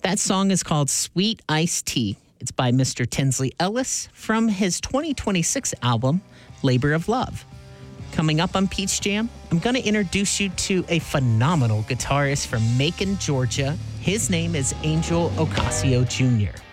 That song is called Sweet Iced Tea. It's by Mr. Tinsley Ellis from his 2026 album, Labor of Love. Coming up on Peach Jam, I'm going to introduce you to a phenomenal guitarist from Macon, Georgia. His name is Angel Ocasio Jr.